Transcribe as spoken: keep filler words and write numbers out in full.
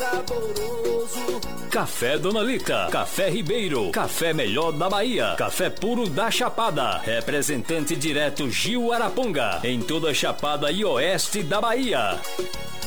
saboroso. Café Dona Lita, Café Ribeiro, Café melhor da Bahia, Café puro da Chapada, representante direto Gil Araponga, em toda a Chapada e oeste da Bahia.